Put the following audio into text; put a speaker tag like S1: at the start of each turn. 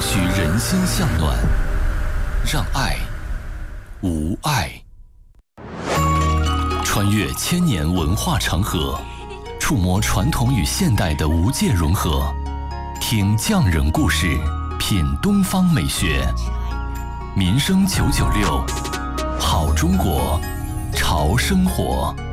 S1: 许人心向暖，让爱无碍。穿越千年文化长河，触摸传统与现代的无界融合。听匠人故事，品东方美学。民生996，好中国，潮生活。